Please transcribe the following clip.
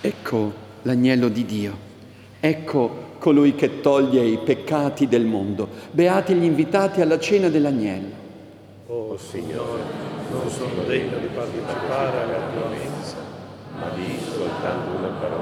Ecco l'agnello di Dio. Ecco colui che toglie i peccati del mondo. Beati gli invitati alla cena dell'agnello. Oh Signore, non sono degno di partecipare alla tua mensa, ma di soltanto una parola